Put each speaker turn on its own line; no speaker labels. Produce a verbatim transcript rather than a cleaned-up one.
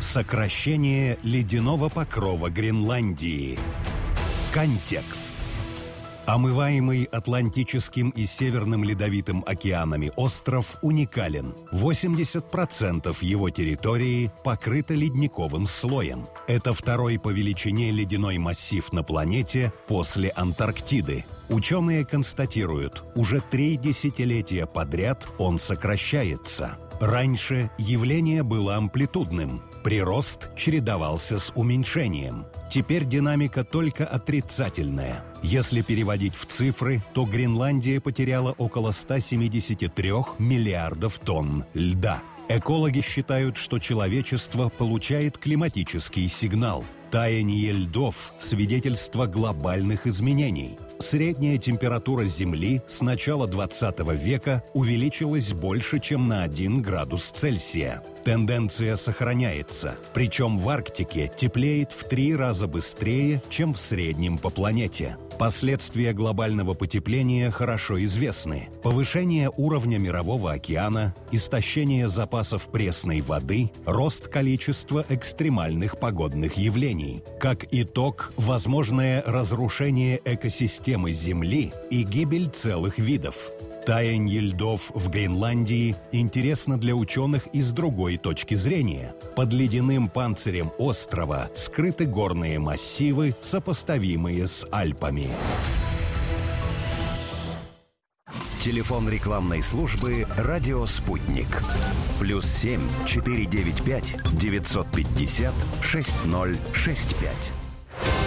Сокращение ледяного покрова Гренландии. Контекст. Омываемый Атлантическим и Северным Ледовитым океанами остров уникален. восемьдесят процентов его территории покрыто ледниковым слоем. Это второй по величине ледяной массив на планете после Антарктиды. Ученые констатируют, уже три десятилетия подряд он сокращается. Раньше явление было амплитудным. Прирост чередовался с уменьшением. Теперь динамика только отрицательная. Если переводить в цифры, то Гренландия потеряла около ста семидесяти трёх миллиардов тонн льда. Экологи считают, что человечество получает климатический сигнал. Таяние льдов – свидетельство глобальных изменений. Средняя температура Земли с начала двадцатого века увеличилась больше, чем на один градус Цельсия. Тенденция сохраняется, причем в Арктике теплеет в три раза быстрее, чем в среднем по планете. Последствия глобального потепления хорошо известны. Повышение уровня Мирового океана, истощение запасов пресной воды, рост количества экстремальных погодных явлений. Как итог, возможное разрушение экосистемы Земли и гибель целых видов. Таяние льдов в Гренландии интересно для ученых и с другой точки зрения. Под ледяным панцирем острова скрыты горные массивы, сопоставимые с Альпами.
Телефон рекламной службы «Радио Спутник». Плюс семь четыре девять пять девятьсот пятьдесят шесть ноль шесть пять.